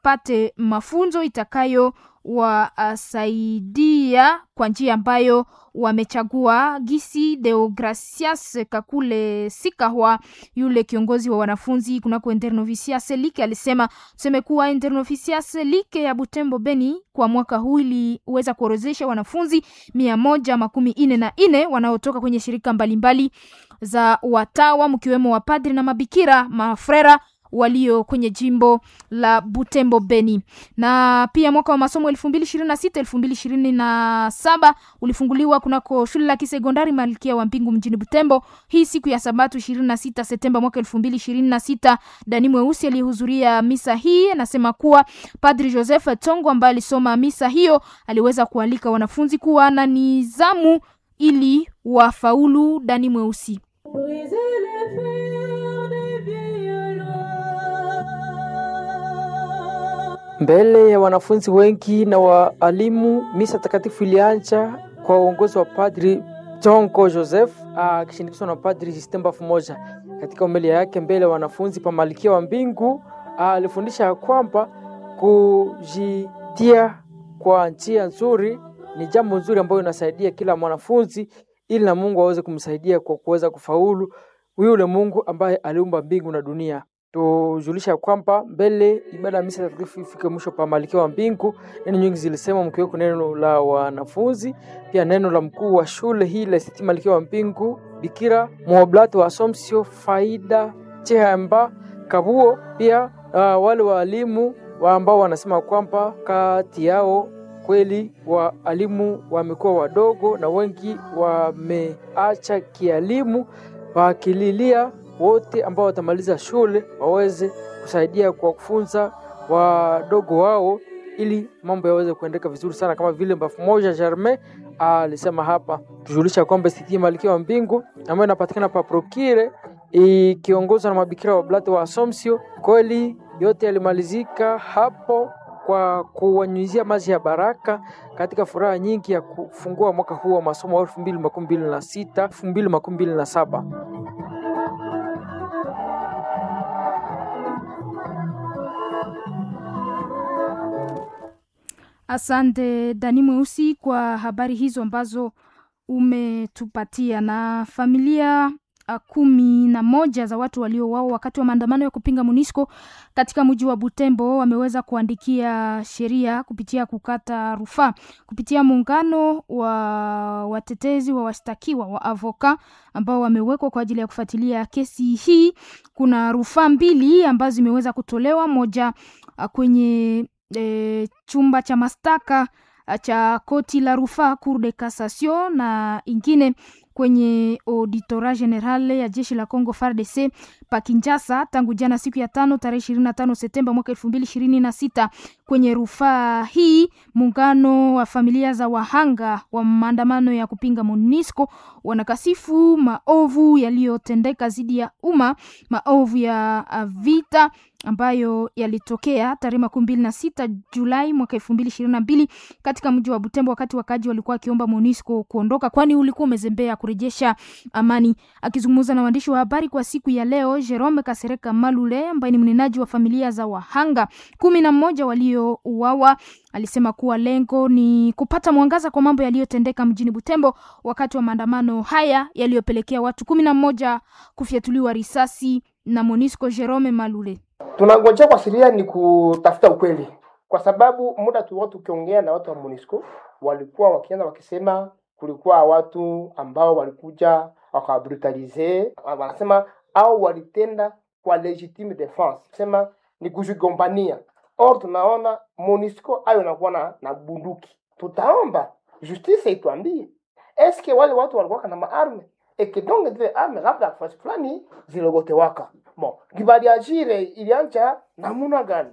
wapate mafunzo itakayo wasaidia kwa njia ambayo wamechagua. Gisi Deogracias Kakule Sikahwa, yule kiongozi wa wanafunzi kunako Internovicias Like, alisema tuseme kuwa Internovicias Like ya Butembo Beni kwa mwaka huu iliweza kuorozesha wanafunzi 144 wanaotoka kwenye shirika mbalimbali za watawa, mkiwemo wapadri na mabikira mafrera walio kwenye jimbo la Butembo Beni. Na pia mwaka wa masomo 2026-2027 ulifunguliwa kunako shule la kisekondari Malkia wa Mbingu mjini Butembo hii siku ya Sabato 26 Septemba mwaka 2026. Dani Mweusi aliyehudhuria misa hii anasema kuwa Padri Joseph Tongo ambaye alisoma misa hiyo aliweza kualika wanafunzi kuwa na nidhamu ili wafaulu. Dani Mweusi: mbele ya wanafunzi wengi na waalimu, misa takatifu ilianza kwa uongozi wa Padri Tongo Joseph akishindikizwa na Padri Justin Bafumoja. Katika homilia yake mbele ya wanafunzi pa Malkia wa Mbingu alifundisha kwamba kujitia kwa njia nzuri ni jambo nzuri ambayo inasaidia kila mwanafunzi ili na Mungu aweze kumsaidia kwa kuweza kufaulu yule Mungu ambaye aliumba mbingu na dunia. Tujulisha kwamba mbele ibada ya misa takatifu ifike mwisho pa Malkia wa Mbingu, neno nyingi zilisema mkiweko neno la wanafunzi, pia neno la mkuu wa shule hii la Siti Malkia wa Mbingu Bikira Muoblati wa Assumption Faida Chehamba Kabuo, pia wale walimu ambao wanasema kwamba kati yao kweli walimu wamekuwa wadogo na wengi wameacha kielimu, wakililia wote ambao watamaliza shule waweze kusaidia kwa kufunza wadogo wao ili mambo yaweze kuendeka vizuri sana, kama vile Bafumoja Germain alisema hapa. Tujulisha kwamba Siti Malkia wa Mbingu ambayo inapatikana pa Prokire ikiongozwa na mabikira wa Blate wa Assumption, kweli yote yalimalizika hapo kwa kuwanyunyizia maji ya baraka katika furaha nyingi ya kufungua mwaka huu wa masomo wa 2026-2027. Asante Dani Mweusi kwa habari hizo ambazo umetupatia. Na familia 11 za watu waliouawa wakati wa maandamano ya kupinga MONUSCO katika mji wa Butembo wameweza kuandikia sheria kupitia kukata rufaa kupitia muungano wa watetezi wa washtakiwa wa avoka ambao wamewekwa kwa ajili ya kufuatilia kesi hii. Kuna rufaa 2 ambazo zimeweza kutolewa, moja kwenye chumba cha mastaka cha koti la rufaa Cour de Cassation na ingine kwenye Auditorat General ya jeshi la Congo FARDC pa Kinshasa tangu jana siku ya 5 tarehe 25 Septemba mwaka 2026. Kwenye rufaa hii muungano wa familia za wahanga wa maandamano ya kupinga MONUSCO wanakasifu maovu yaliyotendeka dhidi ya umma, maovu ya vita ambayo yalitokea tarehe 26 Julai mwaka 2022 katika mji wa Butembo, wakati wakaji walikuwa kiomba MONUSCO kuondoka kwani ulikuwa umezembea kurejesha amani. Akizungumza na waandishi wa habari kwa siku ya leo, Jerome Kasereka Malule ambaye ni mnenaji wa familia za wahanga 11 waliouawa alisema kuwa lengo ni kupata mwangaza kwa mambo yaliyotendeka mjini Butembo wakati wa maandamano haya yaliyopelekea watu 11 kufyatuliwa risasi na MONUSCO. Jerome Malule: tunangojea kwa siria ni kutafuta ukweli, kwa sababu muda tu watu ukiongea na watu wa MONUSCO walikuwa wakianza wakisema kulikuwa watu ambao walikuja wakabrutalize, wanasema au walitenda kwa legitime defense, sema ni kujigombania. Or tunaona MONUSCO ayo nakuwa na bunduki. Tutaomba justice ituambie eske wale watu walikuwa na maarme ekidonge zile arme labda kwa fulani zilogote waka kibali ajire ilianza namuna gani.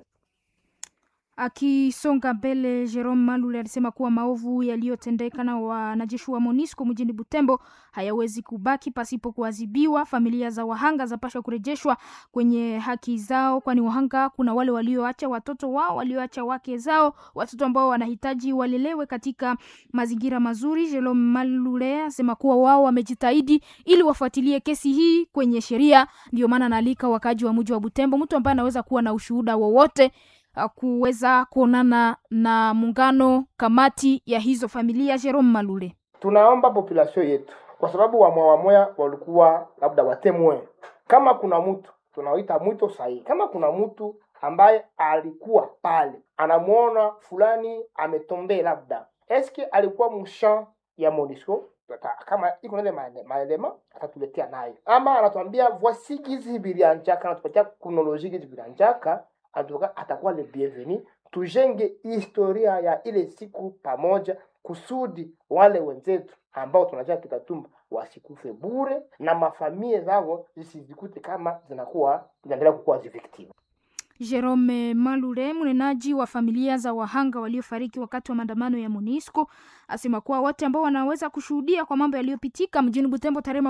Akisonga mbele, Jerome Malule alisema kuwa maovu yaliyotendeka na wanajeshi wa MONUSCO mjini Butembo hayawezi kubaki pasipo kuadhibiwa. Familia za wahanga zapaswa kurejeshwa kwenye haki zao, kwani wahanga kuna wale walioacha watoto wao, walioacha wake zao, watoto ambao wanahitaji walelewe katika mazingira mazuri. Jerome Malule asema kuwa wao wamejitahidi ili wafuatilie kesi hii kwenye sheria. Ndio maana naalika wakaji wa mji wa Butembo, mtu ambaye anaweza kuwa na ushuhuda wowote kuweza kuonana na muungano kamati ya hizo familia. Jerome Malule: tunaomba population yetu, kwa sababu wamoya walikuwa labda watemwe, kama kuna mtu tunaoita mwito sahihi, kama kuna mtu ambaye alikuwa pale anamuona fulani ametombe, labda eske alikuwa mshan ya MONUSCO, kama iko na maelema atatuletea nayo, ama anatuambia voici hizi bilianjaka, anatupatia chronologie hizi bilianjaka, atakuwa le bienvenu. Tujenge historia ya ile siku pamoja, kusudi wale wenzetu ambao tunajua Kitatumba wasikufe bure na mafamilia zao zisizikute kama zinaendelea kuwa victim. Jerome Malule, mnenaji wa familia za wahanga waliofariki wakati wa maandamano ya MONUSCO, asema kuwa wote ambao wanaweza kushuhudia kwa mambo yaliyopitika mjini Butembo tarehe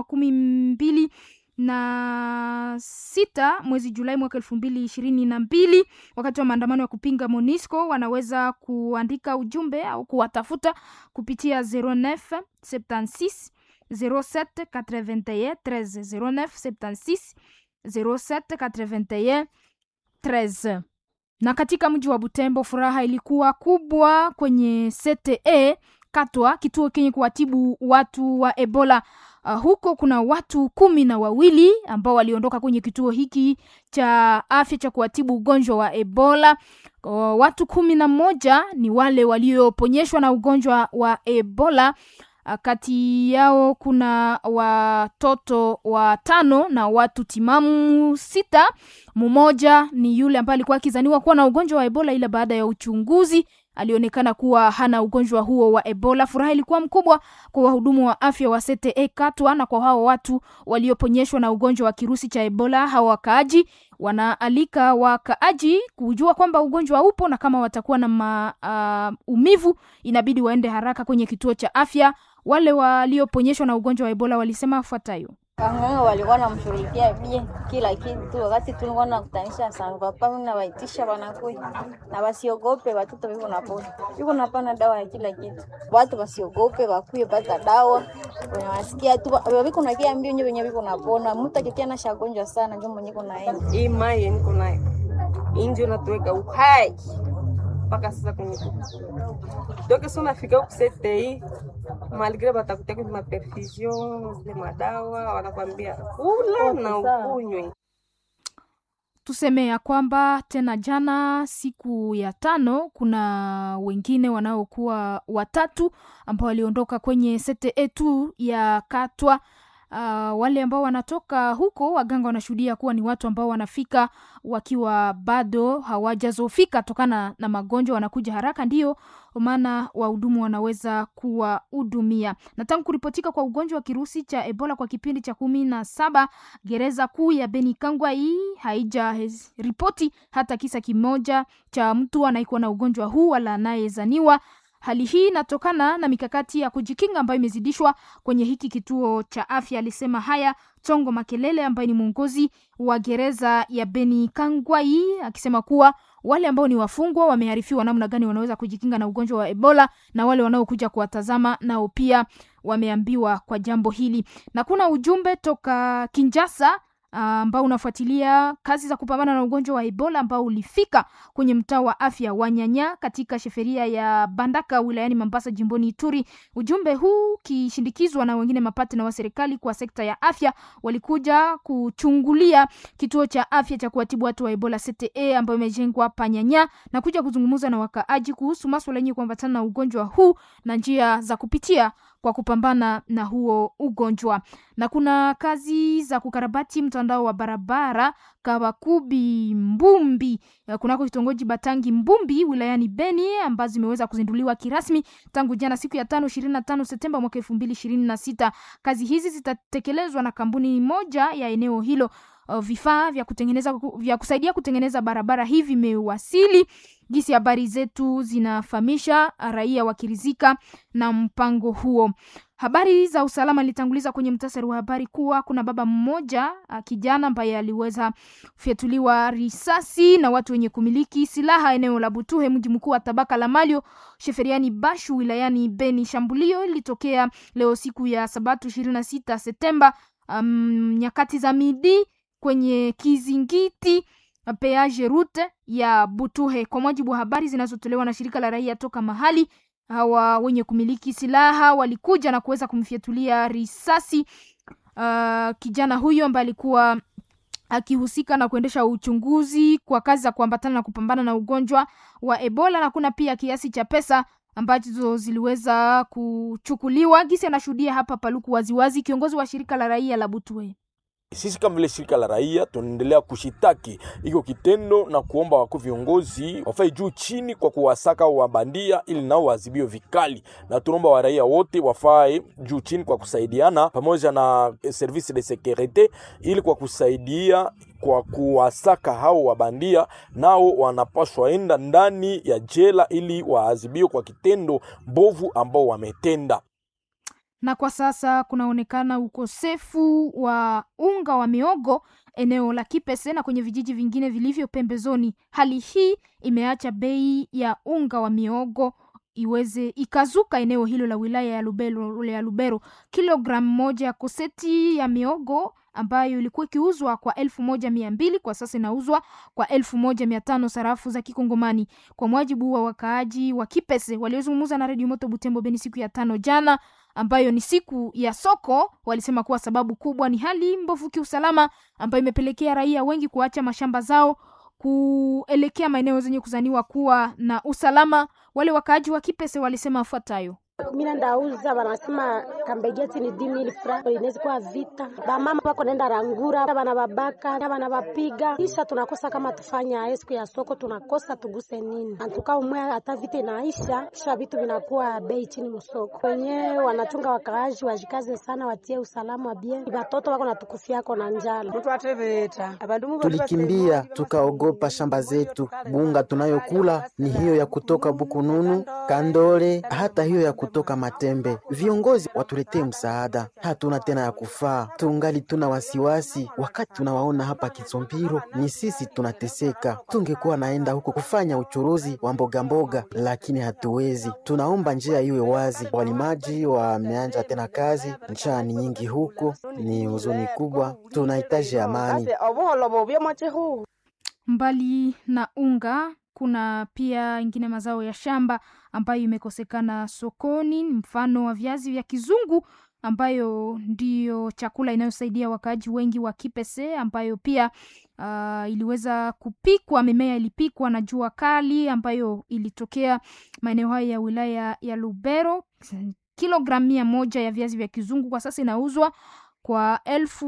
26 mwezi Julai mwaka 2022 wakati wa maandamano ya kupinga MONUSCO wanaweza kuandika ujumbe au kuwatafuta kupitia 09 76 07 81 13 09 76 07 81 13. Na katika mji wa Butembo furaha ilikuwa kubwa kwenye CTE Katwa, kituo kenye kuwatibu watu wa Ebola. Huko kuna watu 12 ambao waliondoka kwenye kituo hiki cha afya cha kuwatibu ugonjwa wa Ebola. Watu 11 ni wale walioponyeshwa na ugonjwa wa Ebola. Kati yao kuna watoto 5 na watu timamu 6. Mmoja ni yule ambaye alikuwa akizaniwa kuwa na ugonjwa wa Ebola, ila baada ya uchunguzi alionekana kuwa hana ugonjwa huo wa Ebola. Furaha ilikuwa mkubwa kwa wahudumu wa afya wa CTE Katwa na kwa hao watu walioponyeshwa na ugonjwa wa kirusi cha Ebola. Hawa wakaaji wanaalika wakaaji kujua kwamba ugonjwa upo na kama watakuwa na umivu inabidi waende haraka kwenye kituo cha afya. Wale walioponyeshwa na ugonjwa wa Ebola walisema fuatayo: wanganga walikuwa namshughulikia bie kila kitu, wakati tulikuwa nakutanisha sana papa na waitisha wanakuja na wasiogope, watoto wiko napona, yuko napana dawa ya kila kitu, watu wasiogope, wakuye pata dawa, wanasikia tu wiko na kia mbio nyenye wiko napona, mtu akikia na shagonjwa sana ndio mwenye kuna yeye hii mai niko nayo injo natuweka uhai mpaka sasa kwenye doke sona fika kusete malgré batakutia kwa perfusion zile madawa wanakuambia kula na ukunywe. Tuseme ya kwamba tena jana siku ya 5 kuna wengine wanaokuwa 3 ambao waliondoka kwenye CTE tu ya Katwa. Wale ambao wanatoka huko waganga wanashuhudia kuwa ni watu ambao wanafika wakiwa bado hawajazofika tokana na magonjwa, wanakuja haraka, ndio maana wahudumu wanaweza kuwahudumia. Na tangu kuripotika kwa ugonjwa wa kirusi cha Ebola kwa kipindi cha 17, gereza kuu ya Beni Kangwai haija ripoti hata kisa kimoja cha mtu anayekuwa na ugonjwa huu wala anayezaniwa. Hali hii inatokana na mikakati ya kujikinga ambayo imezidishwa kwenye hiki kituo cha afya. Alisema haya Tongo Makelele ambaye ni mwongozi wa gereza ya Beni Kangwai, akisema kuwa wale ambao ni wafungwa wameharifiwa namna gani wanaweza kujikinga na ugonjwa wa Ebola, na wale wanaokuja kuwatazama nao pia wameambiwa kwa jambo hili. Na kuna ujumbe toka Kinshasa ambao unafuatilia kazi za kupambana na ugonjwa wa Ebola ambao ulifika kwenye mtaa wa afya wa Nyanya katika sheferia ya Bandaka wilayani Mambasa jimboni Ituri. Ujumbe huu kishindikizwa na wengine mapatena wa serikali kwa sekta ya afya walikuja kuchungulia kituo cha afya cha kuwatibu watu wa Ebola CTE ambayo imejengwa hapa Nyanya na kuja kuzungumza na wakaaji kuhusu masuala yenye kuambatana na ugonjwa huu na njia za kupitia kwa kupambana na huo ugonjwa. Na kuna kazi za kukarabati mtandao wa barabara Kabakubi Mbumbi kunako kitongoji Batangi Mbumbi wilayani Beni ambazo zimeweza kuzinduliwa kirasmi tangu jana siku ya 25 Septemba mwaka 2026. Kazi hizi zitatekelezwa na kampuni moja ya eneo hilo. Vifaa vya kusaidia kutengeneza barabara hivi vimewasili. Gisi habari zetu zinafahamisha raia wakirizika na mpango huo. Habari za usalama litanguliza kwenye mtasari wa habari kuwa kuna baba mmoja kijana ambaye aliweza kufyatuliwa risasi na watu wenye kumiliki silaha eneo la Butuhe, mji mkuu wa tabaka la Malio, sheferiani Bashu wilayani Beni. Shambulio lilitokea leo siku ya Sabato 26 Septemba nyakati za midi kwenye kizingiti peage route ya Butuhe. Kwa mujibu wa habari zinazotolewa na shirika la raia toka mahali, hawa wenye kumiliki silaha walikuja na kuweza kumfiatulia risasi kijana huyo ambaye alikuwa akihusika na kuendesha uchunguzi kwa kazi za kuambatana na kupambana na ugonjwa wa Ebola, na kuna pia kiasi cha pesa ambazo ziliweza kuchukuliwa. Gisi anashuhudia hapa Paluku waziwazi, kiongozi wa shirika la raia la Butuhe. Sisi kama vile shirika la raia tunaendelea kushitaki iko kitendo na kuomba wakuu viongozi wafai juu chini kwa kuwasaka wabandia ili nao waadhibiwe vikali, na tunaomba wa raia wote wafai juu chini kwa kusaidiana pamoja na service de sécurité ili kwa kusaidia kwa kuwasaka hao wabandia, nao wanapaswa enda ndani ya jela ili waadhibiwe kwa kitendo mbovu ambao wametenda. Na kwa sasa kunaonekana ukosefu wa unga wa miogo eneo la Kipese na kwenye vijiji vingine vilivyo pembezoni. Hali hii imeacha bei ya unga wa miogo iweze ikazuka eneo hilo la wilaya ya Lubero. Kilogramu moja ya koseti ya miogo ambayo ilikuwa ikiuzwa kwa 1200 kwa sasa inauzwa kwa 1500 sarafu za Kikongomani. Kwa mujibu wa wakaaji wa Kipese waliozungumza na Radio Moto Butembo Beni siku ya 5 jana, ambayo ni siku ya soko, walisema kuwa sababu kubwa ni hali mbovu kiusalama ambayo imepelekea raia wengi kuacha mashamba zao kuelekea maeneo zenye kuzaniwa kuwa na usalama. Wale wakaaji wa Kipese walisema afuatayo: Mina ndauza wanasema kambegeti ni 10,000 francs, inaweza kuwa vita. Ba mama wako nenda rangura, bana babaka, bana bapiga. Kisha tunakosa kama tufanya siku ya soko, tunakosa tuguse nini. Antuka umwe hata vita inaisha, kisha vitu vinakuwa bei chini msoko. Wenyewe wanachunga wakaaji wajikaze sana, watie usalama bien. Watoto wako natukufia na njala. Mtu ateveta. Tulikimbia tukaogopa shamba zetu. Bunga tunayokula ni hiyo ya kutoka Bukununu, Kandole, hata hiyo ya kutoka Matembe. Viongozi watuletee msaada, hatuna tena ya kufaa. Tungali tuna wasiwasi wakati tunawaona hapa Kitsombiro, ni sisi tunateseka. Tungekuwa naenda huko kufanya uchuruzi wa mboga, lakini hatuwezi. Tunaomba njia iwe wazi. Walimaji wameanza tena kazi, njaa ni nyingi huko, ni huzuni kubwa. Tunahitaji amani. Mbali na unga, kuna pia ingine mazao ya shamba ambayo imekosekana sokoni, mfano wa viazi vya kizungu ambayo ndio chakula inayosaidia wakaaji wengi wa Kipese, ambayo pia iliweza kupikwa, mimea ilipikwa na jua kali ambayo ilitokea maeneo haya ya wilaya ya Lubero. Kilogramu 100 ya viazi vya kizungu kwa sasa inauzwa kwa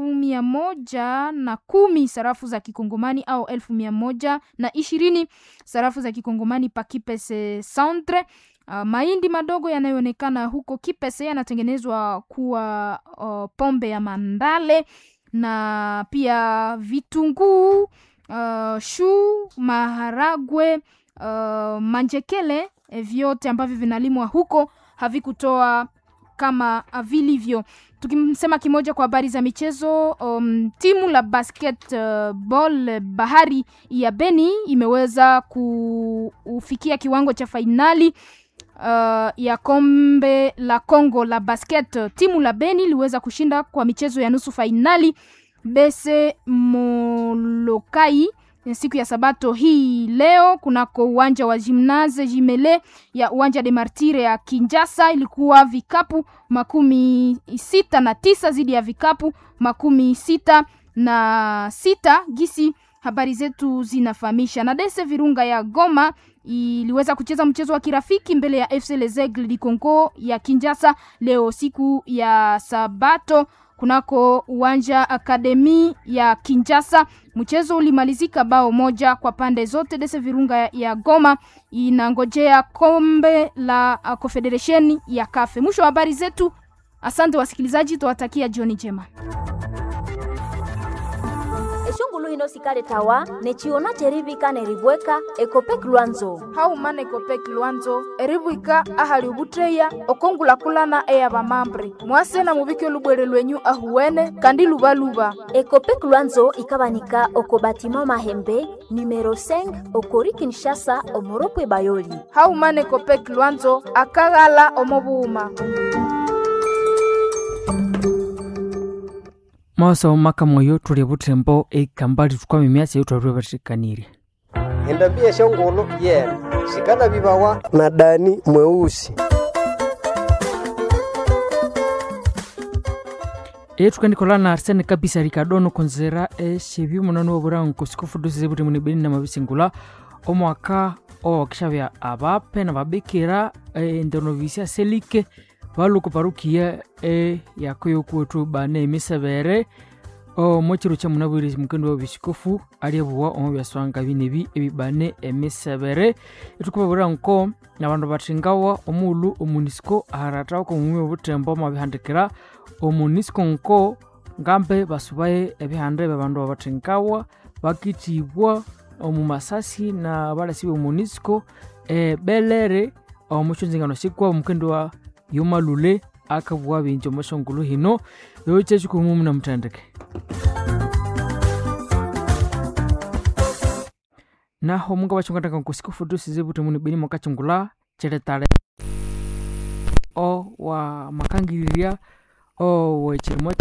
1110 sarafu za Kikongomani au 1120 sarafu za Kikongomani pa Kipese Centre. Mahindi madogo yanayoonekana huko Kipese yanatengenezwa kuwa pombe ya mandale, na pia vitunguu, shu, maharagwe, manjekele, vyote ambavyo vinalimwa huko havikutoa kama vilivyo. Tukimsema kimoja kwa habari za michezo, timu la basketball Bahari ya Beni imeweza kufikia kiwango cha fainali ya kombe la Kongo la basket. Timu la Beni liweza kushinda kwa michezo ya nusu fainali Bese Molokai siku ya Sabato hii leo kunako uwanja wa Gymnase Jimele ya uwanja de Martire ya Kinshasa. Ilikuwa vikapu 69 zidi ya vikapu 66. Gisi habari zetu zinafahamisha. Na Dese Virunga ya Goma iliweza kucheza mchezo wa kirafiki mbele ya FC Les Aigles du Congo ya Kinshasa leo siku ya Sabato kunako uwanja Akademi ya Kinshasa. Mchezo ulimalizika 1-1 kwa pande zote. Dese Virunga ya Goma inangojea kombe la Confederation ya CAF. Mwisho wa habari zetu. Asante wasikilizaji, tuwatakia jioni njema. Eshongulu hino sikale tawa nechiona cherivika neribweka Ekopek Luanzo. Haumane Ekopek Luanzo eribwika ahali ubutreya okongula kulana eya bamambre. Mwase na mubike lubwere lwenyu ahuwene kandi lubaluba. Ekopek Luanzo ikabanika okobatima Mahembe numero 5 okori Kinshasa omoropwe Bayoli. Haumane Ekopek Luanzo akagala omobuuma. maso maka moyo tuli butembo ekambali tukwame myasi yetu alwebatrikanire endambia shongolo shikana bibawa na Dani mweusi tukandikola na Arsene kabisa Ricardo konzera shebi munano oburango sikufuduze zebuti munibeni na mabisingula omwaka okishabya abape na babikira endonovisia selike baluko parukia yakoyo kuotu bane misabere mochiro cha munabwiri mukendo wa bishikofu aliyebuwa omubyaswanga binebi ebibane emisabere etukubabura nko nabantu batringawa omulu omunisco haratawo ko mumwe obutembo mabihandikira omunisco nko ngambe basubaye ebihande babantu batringawa bakitibwa omumasasi na balasibe omunisco belere omuchunzingano sikwa mukendo wa yomalule akabuwa binjo mashongulu hino yoche chikumu na mtandike naho munga bachungatanga nkusiko fudusi zebuto muni beni mokachungula cheretale wa makangiriria wechirimo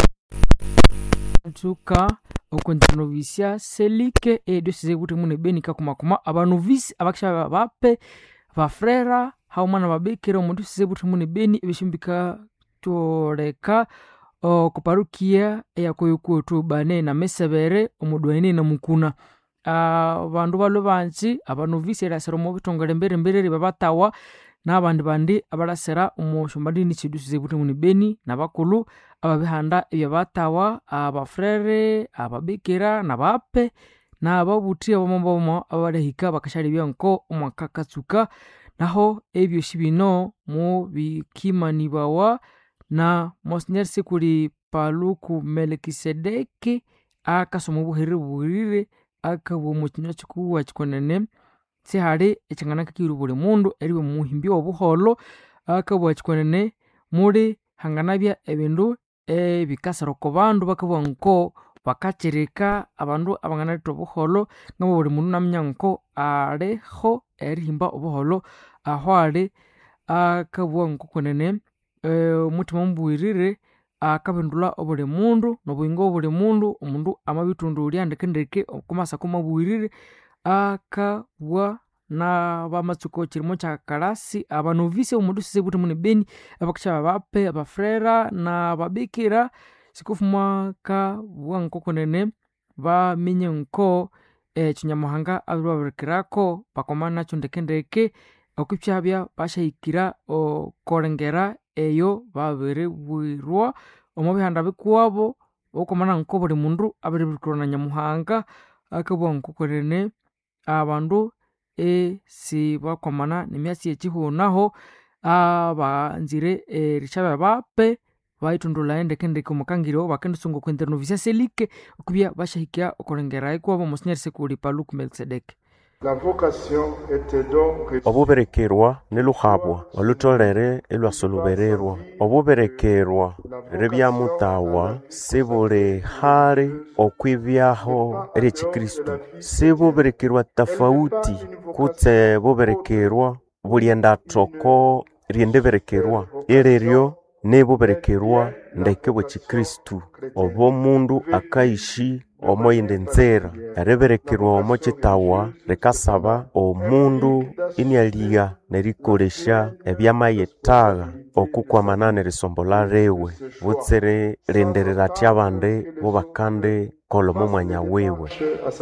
tuka okontinovisia selike dosi zebuto muni beni kakumakuma abanovisi abakisha bape bafrera haumana babikira omundu zebuto muni beni ebishimbika toreka kuparukia yakoyokuotu bane na mesebere omudwaine na mukuna bandu balo banji abanovisi erasera mu bitongole mbere babatawa n'abandi bandi abarasera umushombadini chidusize buti muni beni nabakulu ababihanda ebyabatawa abafrere ababikira nabape nababuti abamombomo abarehika bakashari byanko omwaka katsuka naho ebyo shibino mu bikimanibawa na Monsignor Sikuli Paluku Melkisedeki akasomo buhere burire akabo mukino chikuwa chikonene sihari echangana kakiru buli mundu eriwe muhimbi obuholo akabo chikonene muri hanganabya ebindu bikasaro ko bandu bakabwa nko bakachirika abandu abangana tobuholo ngabo buli mundu namnyanko areho erihimba obuholo ahwale akabwa nko konene mutima mbwirire akabendula obule mundu nobuyingo obule mundu omundu amabitundu lyandekendeke okumasa kumabwirire akabwa na bamatsuko kirimo kya kalasi abanovisi omundu sizebuti muni beni abakisha bape abafrera na babikira sikufuma ka bwanko konene bamenye nko kinyamuhanga abirwabirikirako bakomana cyondekendeke okupyabya bashayikira okorengera eyo babere bwirwa omubihanda bikuwabo okomana nko buli mundu abiribirikirana nyamuhanga akabwa nkokorene abandu si bakomana nemyasi ekihunaho abanzire rishabe bape baitundula endekendeke omukangiro bakendusungo kwenternovisia selike okubya bashahikya okorengera ikuwabo Monsignor Sikuli Paluku Melkisedeki. obuberekerwa niluhabwa olutolere elwasolubererwa obuberekerwa rebyamutawa sibuli hali okwibyaho eryekikristu sibuberekerwa tofauti kutse buberekerwa bulienda toko ryendeberekerwa ereryo nebuberekerwa ndeke bwekikristu obo mundu akaishi omoyinde nzera ereberekerwa omo kitawa rekasaba omundu inialia nerikolesha ebyamayetaga okukwamana nerisombola rewe butsere renderera tyabande bubakande kolomo mwanya wewe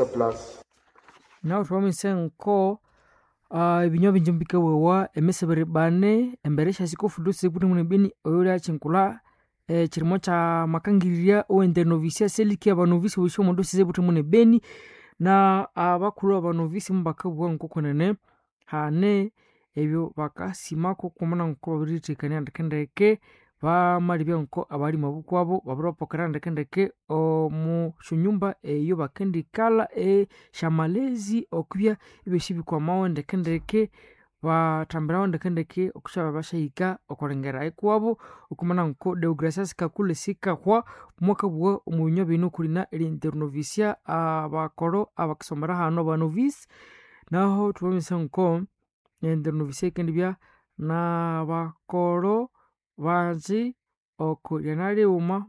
naho twamise nko ebinyo binjumbika wewa emesebere bane emberesha sikofudusi kuti muni beni oyolya chinkula kirimo cha makangiriria oenternovisia seliki abanovisi wisho mundu size buti muni beni na abakulu abanovisi mbakabwa nkokonene hane ebyo bakasimako kumana nko biritikania ndekendeke bamalibya nko abali mabukwabo babropokera ndekendeke mu shunyumba eyo bakendikala shamalezi okubya ibeshibikwa mawo ndekendeke batambirawo ndekendeke okushaba bashayika okorengera ikuwabo okumana nko Deogracias Kakule sikahwa mwaka bwa omunyo bino kulina internovisia abakoro abakisomera hano banovis naho tubamisa nko internovisia kendibya na bakoro bazi oko lyanali uma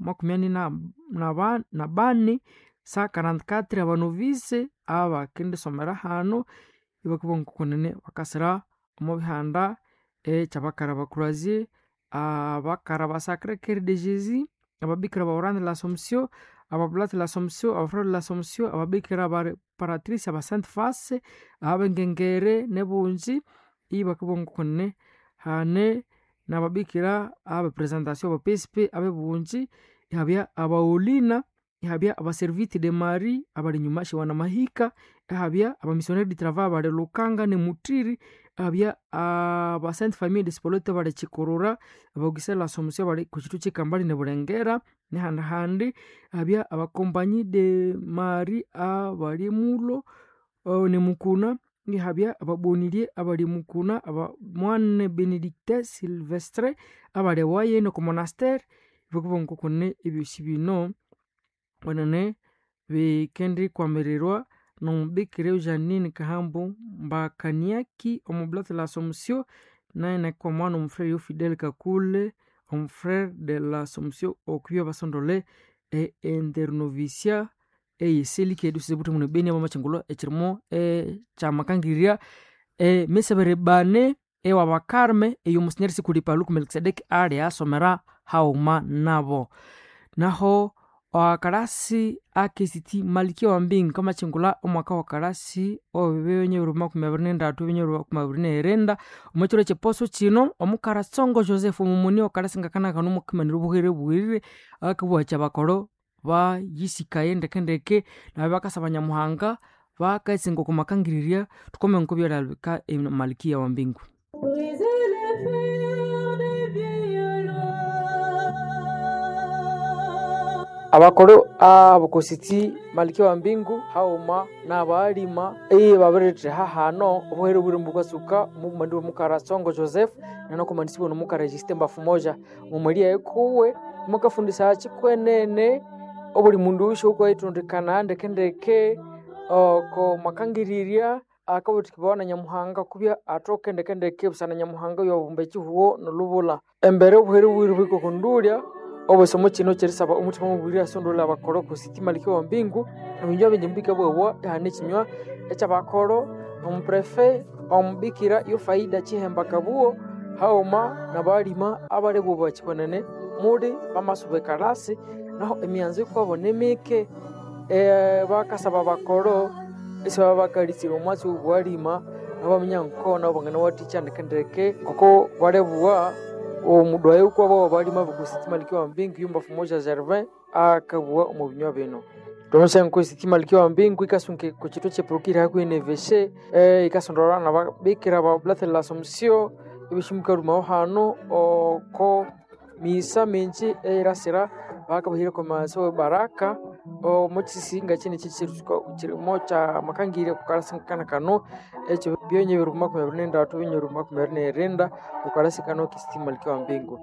24 sa 44 abanovise abakendisomera hano ibakibonga kunene bakasira omu bihanda ekyabakara bakurazie abakara ba Sacré Cœur de Jésus ababikira ba Orande de l'Assomption abablate de l'Assomption abafrere de l'Assomption ababikira ba Reparatrice aba Sainte Face abengengere nebunji ibakibonga kunene hane nababikira aba presentation aba PSP abebunji ihabya abaolina ihabya abaservite de Marie abali nyuma shiwana mahika ihabya abamissionnaire du travail abali Lukanga ne Mutiri ihabya aba Sainte Famille de Spolote abali Chikorora abogisa l'Assomption abali kuchitu chikambali ne Burengera ne handi ihabya aba Compagnie de Marie abali Mulo ne Mukuna ihabya ababonirie abali Mukuna aba Moine Benedicte Silvestre abali waye no ku monastère ibakubonga kunene ibyosi bino wanane bikendi kwamererwa nombikire Janine Kahambo mbakaniaki omublate l'Assomption naye nakwa mwana omufrere yo Fidèle Kakule omufrere de l'Assomption okuyo basondole internovicia eyeseli kedusize buto muno beni abamachingolo ekirimo kyamakangirira mesebere bane ewa bakarme eyo Monsignor Sikulipa Luku Melkisedek ali asomera hauma nabo naho wakarasi akisiti Malkia wa Mbingu kama chingula omwaka wakarasi obenye uruma kumabirnenda tubenye uruma kumabirnenda omwechiro cheposo chino omukara Tsongo Joseph mumuni wakarasi ngakana kanu mukimanira buhire akabwa cyabakoro ba yisikaye ndekendeke na bakasaba Nyamuhanga bakaisingo kumakangiriria tukome nkobyo dalbika Malkia wa Mbingu. abakoro abukositi Malkia wa Mbingu hauma n'abalima baberete hahano obuhere buri mbukasuka mu mandu mukara Tsongo Joseph nano kumanisibona mukara Justin Bafumoja mu muri yekuwe mukafundisa chikwenene obuli mundu usho ko itondekana ndekendeke ko makangiriria akabutikibona Nyamuhanga kubya atoke ndekendeke busana Nyamuhanga yobumbe kihuo nolubula embere obuhere buri biko kundulya obosomo kino kirisaba umutima mubiri asondola abakoro ku siti Malkia wa Mbingu ebinyo binyumbika bwewa hane kinywa ekyabakoro omuprefe ombikira yo faida chihemba kabuo hauma nabalima abale buba kikonene muri bamasube karasi naho emyanzo kwabone mike bakasaba bakoro esaba bakalisira omwatsi ubwalima abamenyankona obangana waticha ndekendeke koko balebuwa omudwaye kwabo balima bukusiti Malkia wa Mbingu yumba Fumoja Gervin akabuwa omubinywa bino Tonse nko siti Malkia wa Mbingu ikasunke ku kito cye procure haku ineveshe ikasondora na babikira ba Oblate de l'Assomption ibishimuka rumaho hano ko misa menji erasira bakabahira ko maso baraka mochisinga chini kirimo cha makangire kukarasinkana kano echo byonye biruma ku bernenda to binyo ruma ku bernenda ukarasikano kisiti Malkia wa Mbingu.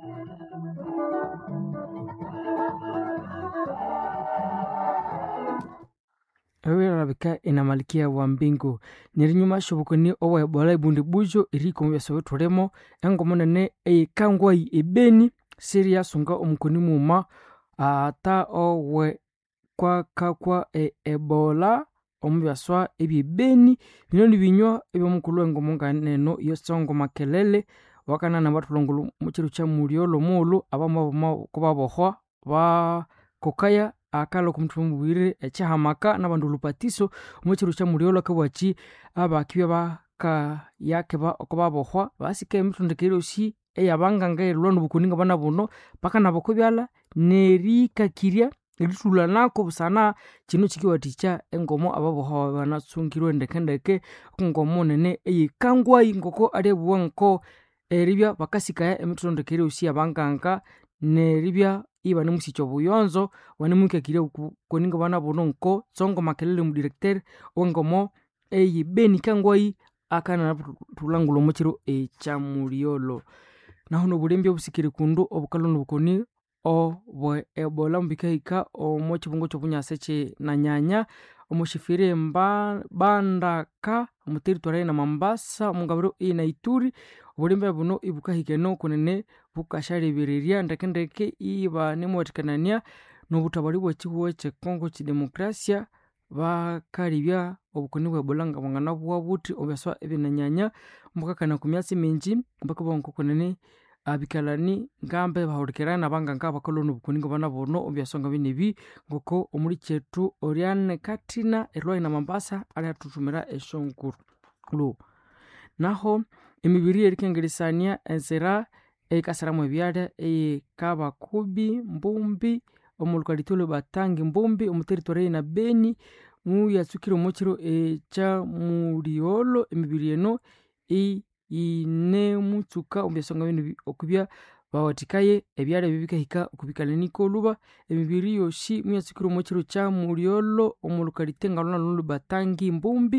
Ewe rabika ina Malkia wa Mbingu nyirinyuma shobukoni owa bola ibundi bujo iriko mbeso toremo engomonene ekangwai ebeni Syria sunga omukoni muma ata owe kwa Ebola omubyaswa ebyebeni binoni binywa ebyomukulu engomonga neno yosongo makelele wakana na batulongulu mukiru kya muliolo mulu abamo kubabohwa ba kokaya akalo kumtumubwire echahamaka nabandu lupatiso mukiru kya muliolo kabwachi abakibya baka yake ba okubabohwa basike mitundekero si eyabanganga elono bukuninga bana buno paka nabokubyala nerikakiria eritula nako busana kino kikiwaticha engomo ababohwa bana tsungirwe ndekendeke kungomo nene eyikangwa ingoko arebuwa nko eribya bakasikaya emitundekero si abanganga neribya ibane musicho buyonzo wani mukekire kuninga bana buno nko Tsongo Makelele mu directeur ongomo eyibeni kangwai akana tulangulo mukiru echamuliolo naho nobulembe obusikire kundu obukalono bukoni obwe Ebola mbikahika omukibungo kyobunyase na nyanya omushifire bandaka omuteritoire na Mambasa omungabiro ina Ituri obulembe buno ibukahike no kunene bukashalibirirya ndekendeke iba nimwatikanania n'obutabari bw'ekihuho ky'Kongo kidemokrasia bakalibya obukoni bwa Ebola nga bwangana bwa buti obyaswa ebinanyanya mbukakana ku myatsi mingi mpaka bonkokonene abikalani ngambe bahulikirana banganga bakolona obukoni ngo bana bono obyasonga binebi ngoko omuli kyetu Oriane Katina erwai na Mombasa ali atutumira eshonkuru naho emibiri erikengelisania enzira ekasaramu ebyale Kabakubi Mbumbi omulukalitulo Batangi Mbumbi omuteritori na Beni mu yatsukire omukiro ekya Muriolo emibiri eno ine mutsuka obyasonga bino okubya bawatikaye ebyale bibikahika okubikalani koluba emibiri yoshi mu yatsukire omukiro kya Muriolo omulukalite ngalona lulu Batangi Mbumbi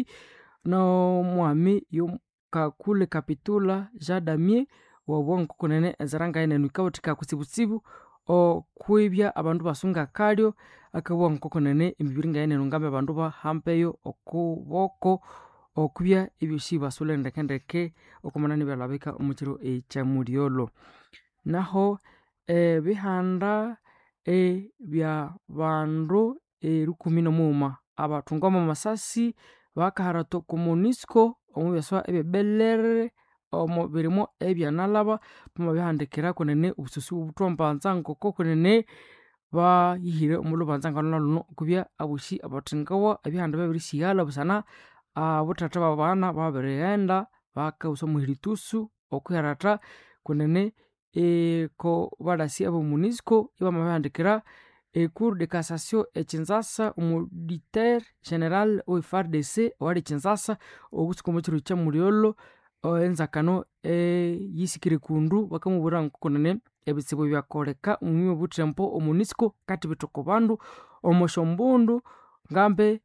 no mwami yo Kakule Kapitula Jadamie wabwangu kunene ezaranga ene nukawotika kusibusibu okwibya abantu basunga kalyo akabwangu kunene imibiringa ene nungambe abantu bahampeyo okuboko okubya ibyoshi basule ndekendeke okumanani byalabika omukiro ekya Muriolo naho bihanda bya bandu 11 abatungwa masasi bakaharato ku MONUSCO omubyaswa ebelere birimo ebyanalaba bihandikira kunene obususu obutombanza nkoko kunene bayihire omulubanza ngana luno kubya abushi abatingawa ebihanda babirishiyala busana abutata babana babirenda bakausa muhiritusu okuharata kunene ko balasi abo MONUSCO ibamahandikira Cour de cassation ekinzasa omuditer general o FARDC wali kinzasa obusuko mukiro kya Muriolo enzakano yisikire kundu bakamubura nkukonene ebitsibo byakoleka umwe butempo oMONUSCO kati bitoko bandu omoshombundu ngambe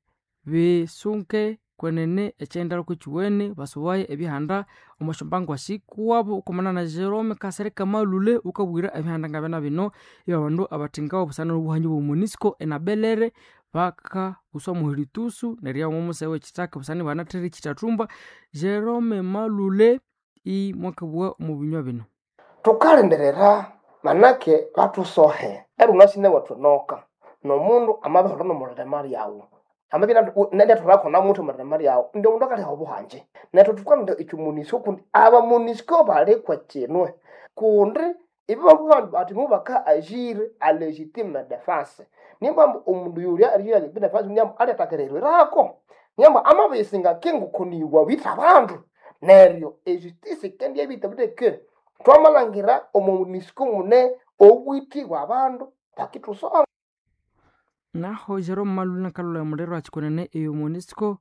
bisunke kwenene ekyendalo kuchiwene basuwaye ebihanda omashombango ashikuwabo ukomana na Jerome Kasereka Malule ukabwira ebihanda ngabena bino yabandu abatingawo busana n'obuhanyi bwo MONUSCO enabelere baka uswa muhiritusu neria omumuse wekitaka busani banatere kitatumba Jerome Malule mwakabwa mu binywa bino tukalenderera manake batusohe erunasine watunoka nomundu amabaho no mulema yawo amabina nende turako na muntu mulema yawo ndio mundu akali obuhanje neto tukwanda ikimuniso kundi aba MONUSCO bale kwa chenwe kundi ibaba bati mubaka agir à légitime défense nimba omundu yuri ari ari defense nyamba ali atakererwe rako nyamba amabisinga kingu kuniwa bita bandu neryo justice kendi ebita biteke twamalangira MONUSCO mune obwiti wa bandu takituso naho Jerome Malule kalula mudero achikonene eyo MONUSCO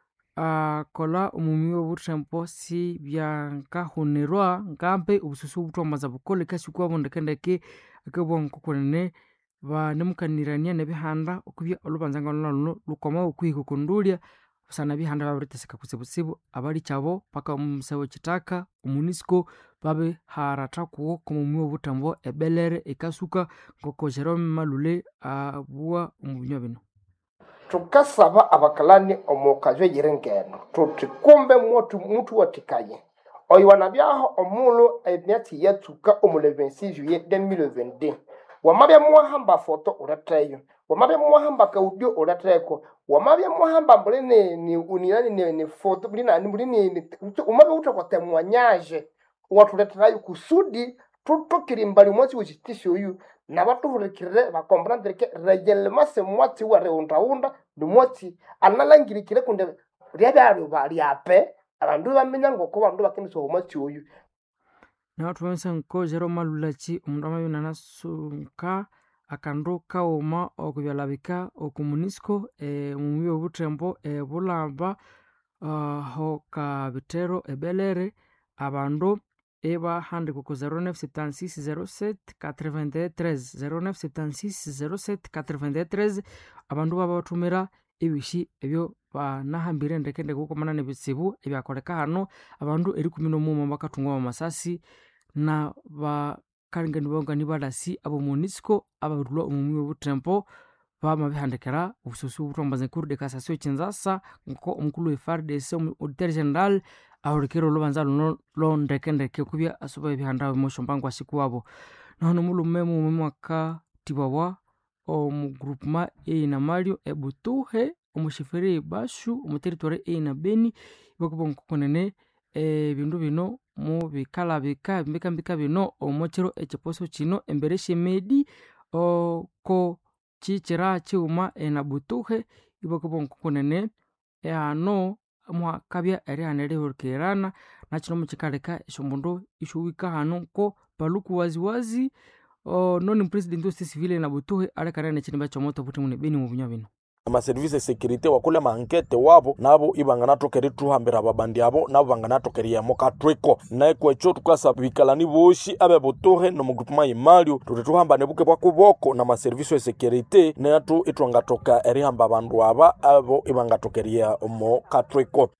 kola omumi obutempo si byankahonerwa ngambe obususu obutombaza bukole kashikwa bondekendeke akabonko konene banemukanirania nebihanda okubya olubanzanga luno lukoma okwiko kundulya busana bihanda babiriteseka kusibusibu abali chabo paka omusewe kitaka MONUSCO babe harata kuwo komumi obutambo ebelere ekasuka ngoko Jerome Malule abua omubinywa bino tukasaba abakalani omukazo yirengeno tutikumbe mutu watikaye oyiwana byaho omulo emyati yatuka omule 26 juillet 2022 wamabya muhamba foto urateyo wamabya muhamba kaudio uratreko wamabya muhamba mbulene ni unirani ni foto bulini umabya utakotemwanyaje watuleterayo kusudi tutokiri mbali mwati wujitisi uyu na batu hurekire bakomprendre ke regelement se mwati wa reunda dumwati analangirikire kunde ryabyaru bali ape abandu bamenya ngoko bandu bakiniso mwati uyu na tuwensa nko Jerome Malule umndama yuna nasunka akandu kauma okubyalabika oku MONUSCO mumwe obutembo bulamba ho ka bitero ebelere abandu eba handiko ku 097607 93 097607 abandu babatumira ebishi ebyo banahambire ndekende gukomana nebitsibu ebyakoleka hano abandu 11 bakatungwa amasasi na bakalingani bongani balasi abo MONUSCO abarulwa omumwe obutempo bamabihandikira obususu butombaza Cour de cassation kinzasa ngoko omukulu FARDC auditeur general ahurikiro lubanza luno londekendeke kubya asuba ebihandawe moshombangu asiku wabo nahono mulume mu mwaka tibawa omu groupement na Mario ebutuhe omushifere bashu omuteritoire na Beni bakubonkonene bindu bino mu bikala mbika bino omochero echiposo chino embere shemedi ko chichira chiuma na butuhe ibakubonkonene ano mwakabya eri hanere horkerana nachino muchikaleka eshomundu ishuwika hano ko paluku waziwazi noni president wa civile na butuhe alekana ne chinimba chomoto buti mune Beni mu bunya bino amaserivisi esekirite wakule mankete wabo nabo ibanganatokeri tuhambira babandi abo nabo banganatokeri mokatweko naekwe cho tukasa bikalani boshi abe butuhe no mu groupement Mario tutuhambane buke bwa kuboko na maserivisi esekirite natu itwangatoka erihamba bandu aba abo ibangatokeria mokatweko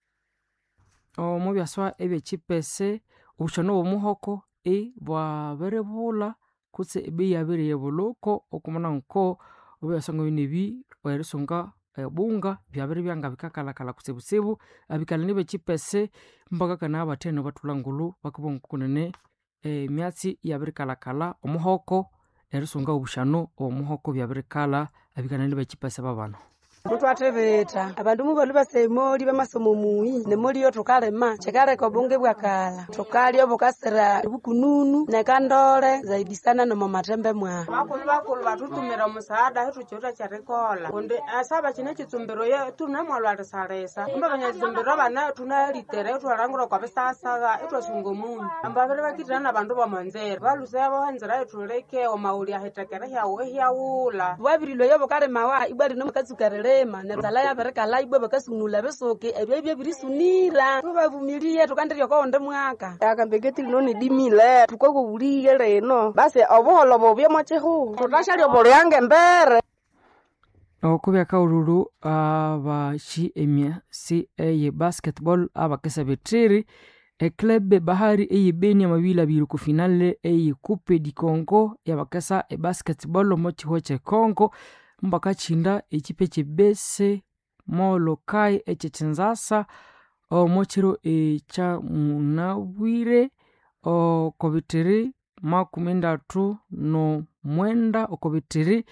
mu byaswa ebe chipese ubushono bumuhoko bwa berebula kutse ebe yabere yebuloko okumana nko obuyasonga binebi oyeresonga bunga byabere byanga bikakalakala kusebusebu abikalani bechipese mpaka kana abatene batulangulu bakubonkunene myatsi yabere kalakala omuhoko eresonga obushano omuhoko byabere kala abikalani bechipese babana Mutwateveta abandu mubolu basemoli bamasomo muyi nemoli yo tukalema chekale ko bunge bwakala tukali obukasira bukununu nekandole zaidi sana no matembe mwa bakulu batutumira musaada hetu chota cha rekola onde asaba chine chitumbero ye tunamwalwa salesa kumba banya chitumbero bana tunalitere twarangura kwa besasa etwasungo munyu ambabere bakitana abandu bamanzera balusaba hanzira etuleke o mauli ahetekere yaula babirilo yo bukalema wa ibali no makazukarele nezala ya bereka la ibwe bakasunula besoke ebye birisunira tubavumilie tukandirio ko onde mwaka akambegeti linoni dimile tukoko buliye reno basi obuholo bobye mochehu tutashali obolo yange mbere okubya kaululu abashi emia ye basketball abakesa betiri club bahari Beni amabila biru ku finale coupe du Congo yabakesa basketball mochi hoche Congo mbaka chinda ekipe chebese molokai echenzasa mochiro cha munawire okobitiri makumindatu no mwenda okobitiri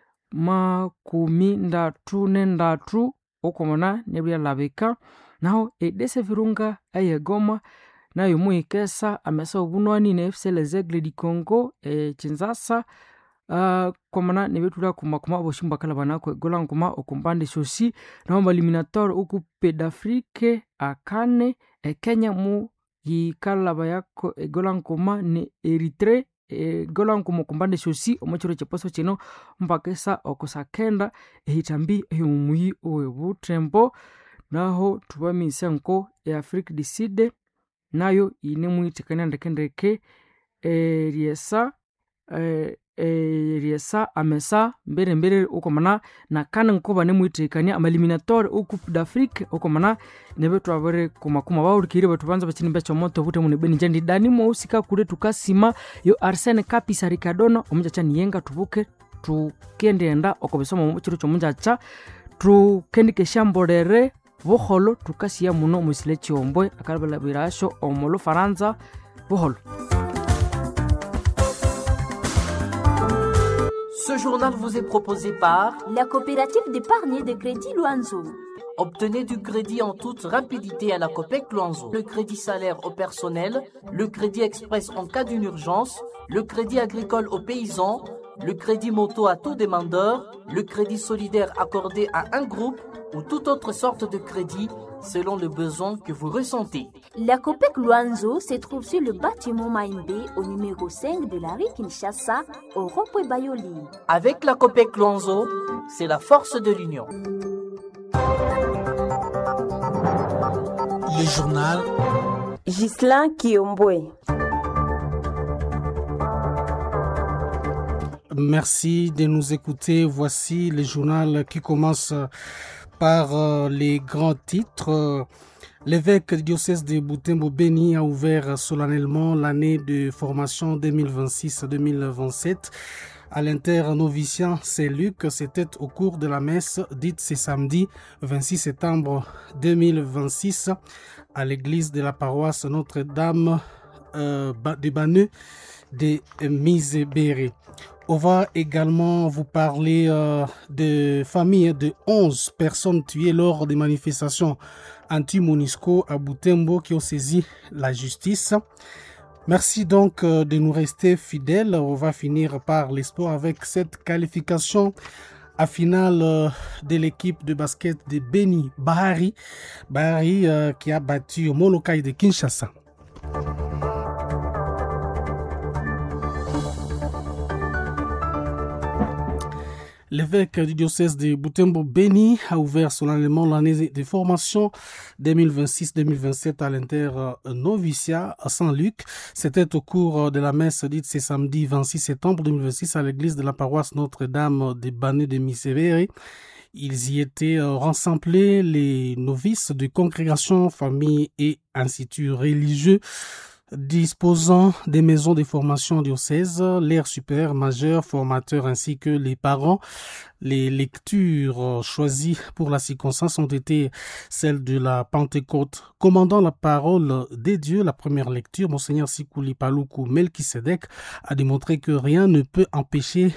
makumindatu nendatu okomona nebya labeka naho edese virunga ayegoma nayo muikesa amesa obunwani na FC Les Aigles du Congo chenzasa komana nebetula kumakuma boshimba kala banako gola nguma okumbande shosi na eliminator okupe d'Afrique akane Kenya mu yikala bayako gola nguma ne Eritrea gola nguma kumbande shosi omochiro cheposo chino mbakesa okusakenda hitambi ehumuyi owebutembo naho tubamisa nko Afrique du Sud nayo ine muitikana ndekendeke riesa riesa amesa mbere ukomana na kana nkoba ne muitikania amaliminator coupe d'Afrique ukomana nebetu abere kumakuma baurikire batubanza bachini becho moto bute mune Beni njandi dani mo usika kure tukasima yo Arsene Kapisa Ricardono omuja chani yenga tubuke tukende enda okobesoma mu chiro chomunja cha tukendike shamborere boholo tukasiya muno musile chiombwe akalbala birasho omolo Faransa boholo. Ce journal vous est proposé par la coopérative d'épargne et de crédit Luanzo. Obtenez du crédit en toute rapidité à la Copec Luanzo. Le crédit salaire au personnel, le crédit express en cas d'une urgence, le crédit agricole aux paysans, le crédit moto à tout demandeur, le crédit solidaire accordé à un groupe ou toute autre sorte de crédit selon le besoin que vous ressentez. La Copec Luanzo se trouve sur le bâtiment Maïmbé au numéro 5 de la rue Kinshasa au rond-point Bayoli. Avec la Copec Luanzo, c'est la force de l'union. Le journal Ghislain Kiombwe. Merci de nous écouter. Voici le journal qui commence par les grands titres. L'évêque du diocèse de Butembo Beni a ouvert solennellement l'année de formation 2026-2027 à l'inter-novicien Saint-Luc. C'était au cours de la messe dite ce samedi 26 septembre 2026 à l'église de la paroisse Notre-Dame de Banneux de Misébéré. On va également vous parler de familles de 11 personnes tuées lors des manifestations anti-Monisco à Butembo qui ont saisi la justice. Merci donc de nous rester fidèles. On va finir par les sports avec cette qualification à finale de l'équipe de basket de Beni Bahari. Bahari qui a battu Molokai de Kinshasa. L'évêque du diocèse de Butembo-Beni a ouvert solennellement l'année de formation 2026-2027 à l'inter-noviciat à Saint-Luc. C'était au cours de la messe dite ce samedi 26 septembre 2026 à l'église de la paroisse Notre-Dame de Banneux de Misébéré. Ils y étaient rassemblés, les novices de congrégations, familles et instituts religieux disposant des maisons de formation diocèse, l'aire supérieure, majeur, formateurs ainsi que les parents. Les lectures choisies pour la circonstance ont été celles de la Pentecôte. Commandant la parole des dieux, la première lecture, Monseigneur Sikuli Paluku Melchisedek a démontré que rien ne peut empêcher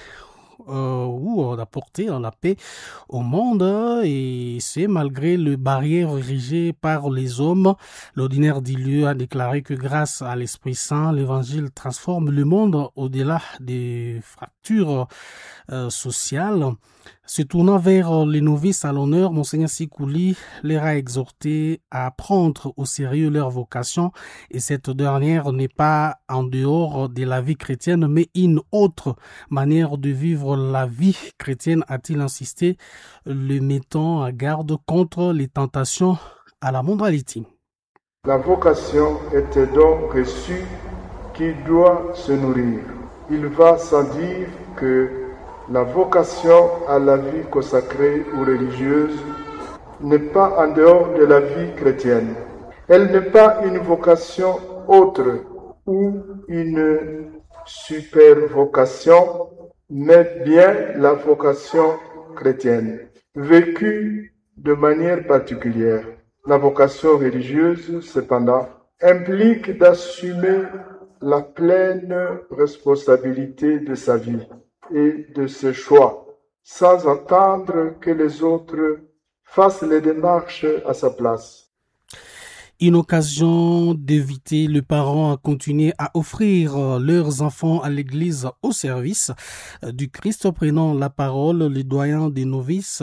ou d'apporter la paix au monde, et c'est malgré les barrières érigées par les hommes. L'ordinaire du lieu a déclaré que grâce à l'Esprit Saint, l'Évangile transforme le monde au-delà des fractures sociales. Se tournant vers les novices à l'honneur, Monseigneur Sikuli leur a exhorté à prendre au sérieux leur vocation, et cette dernière n'est pas en dehors de la vie chrétienne, mais une autre manière de vivre la vie chrétienne, a-t-il insisté, le mettant en garde contre les tentations à la mondialité. La vocation est un don reçu qui doit se nourrir. Il va sans dire que la vocation à la vie consacrée ou religieuse n'est pas en dehors de la vie chrétienne. Elle n'est pas une vocation autre ou une super vocation, mais bien la vocation chrétienne, vécue de manière particulière. La vocation religieuse, cependant, implique d'assumer la pleine responsabilité de sa vie et de ses choix, sans attendre que les autres fassent les démarches à sa place. Une occasion d'inviter les parents à continuer à offrir leurs enfants à l'église au service du Christ. Prenant la parole, le doyen des novices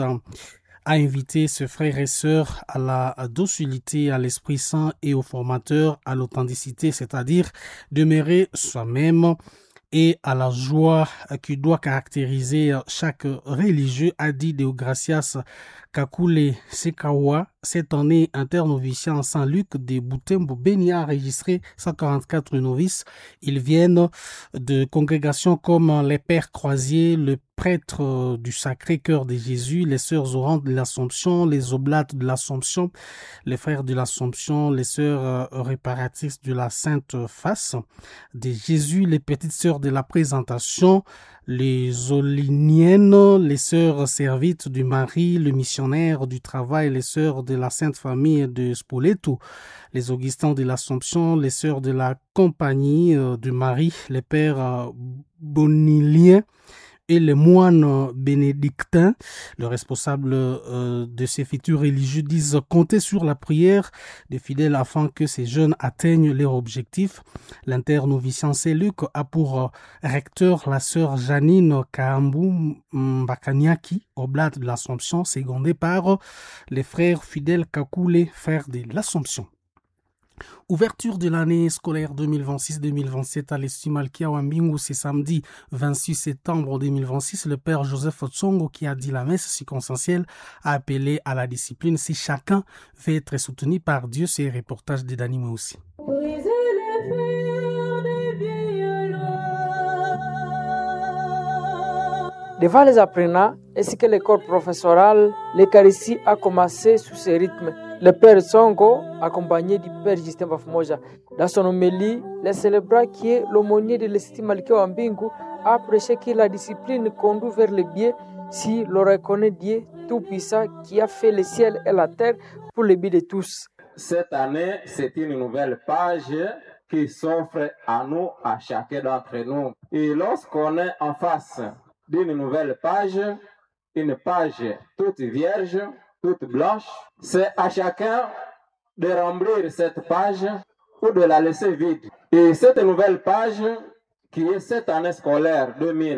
a invité ses frères et sœurs à la docilité, à l'Esprit Saint et aux formateurs à l'authenticité, c'est-à-dire demeurer soi-même, et à la joie qui doit caractériser chaque religieux, a dit Deogracias Kakule Sekawa. Cette année, internovicien Saint-Luc de Butembo-Beni a enregistré 144 novices. Ils viennent de congrégations comme les Pères Croisiers, le prêtre du Sacré-Cœur de Jésus, les Sœurs Orantes de l'Assomption, les Oblates de l'Assomption, les Frères de l'Assomption, les Sœurs réparatrices de la Sainte Face de Jésus, les Petites Sœurs de la Présentation, les Oliniennes, les Sœurs Servites du Marie, le Missionnaire du Travail, les Sœurs de la Sainte Famille de Spoleto, les Augustins de l'Assomption, les Sœurs de la Compagnie du Marie, les Pères Boniliens et les moines bénédictins. Le responsable de ces futurs religieux disent compter sur la prière des fidèles afin que ces jeunes atteignent leur objectif. L'internovicien Saint-Luc a pour recteur la sœur Janine Kaambu Mbakaniaki, oblate de l'Assomption, secondée par les frères fidèles Kakule, frères de l'Assomption. Ouverture de l'année scolaire 2026-2027 à l'Institut Malkia Wambingu, c'est samedi 26 septembre 2026. Le père Joseph Tsongo, qui a dit la messe circonstancielle, a appelé à la discipline si chacun veut être soutenu par Dieu. C'est un reportage de Dani aussi. Devant les apprenants ainsi que le corps professoral, l'Eucharistie a commencé sous ce rythme. Le père Tsongo, accompagné du père Justin Bafumoja, dans son homélie, le célébra qui est l'aumônier de l'Institut Malkia Wambingu, à prêcher que la discipline conduit vers le bien si l'on reconnaît Dieu Tout-Puissant qui a fait le ciel et la terre pour le bien de tous. Cette année, c'est une nouvelle page qui s'offre à nous, à chacun d'entre nous. Et lorsqu'on est en face d'une nouvelle page, une page toute vierge, toute blanche, c'est à chacun de remplir cette page ou de la laisser vide. Et cette nouvelle page, qui est cette année scolaire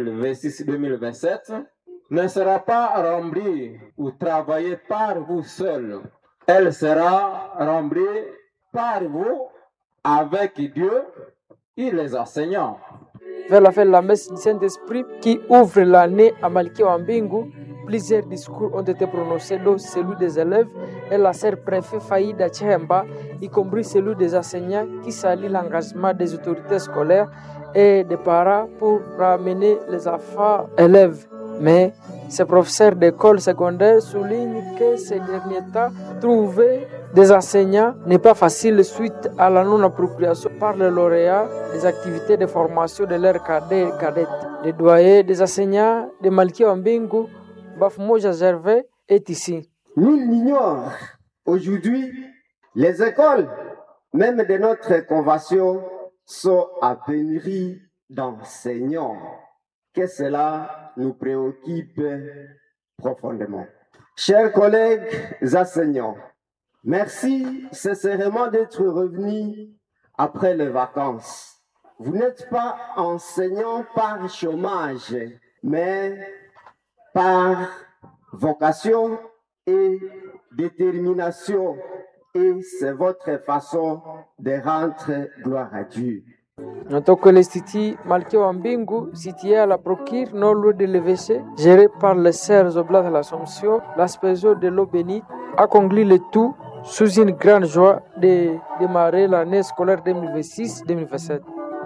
2026-2027, ne sera pas remplie ou travaillée par vous seuls. Elle sera remplie par vous avec Dieu et les enseignants. Vers la fin de la messe du Saint-Esprit qui ouvre l'année à Malkia Wambingu, plusieurs discours ont été prononcés, dont celui des élèves et la sœur préfet Faïda Tchemba, y compris celui des enseignants qui salue l'engagement des autorités scolaires et des parents pour ramener les enfants élèves. Mais ces professeurs d'école secondaire soulignent que ces derniers temps, trouver des enseignants n'est pas facile suite à la non-appropriation par les lauréats des activités de formation de leurs cadets et cadettes. Le doyen des enseignants de Malkia Wambingu, Bafmoja Gervais, est ici. Nul n'ignore aujourd'hui, les écoles, même de notre convention, sont à pénurie d'enseignants. Que cela nous préoccupe profondément. Chers collègues enseignants, merci sincèrement d'être revenus après les vacances. Vous n'êtes pas enseignants par chômage, mais par vocation et détermination. Et c'est votre façon de rendre gloire à Dieu. Notons que l'Institut Malkia Wambingu, situé à la Procure, non loin de l'évêché, géré par les sœurs Oblates de l'Assomption, l'aspersion de l'eau bénite, a conclu le tout sous une grande joie de démarrer l'année scolaire 2026-2027.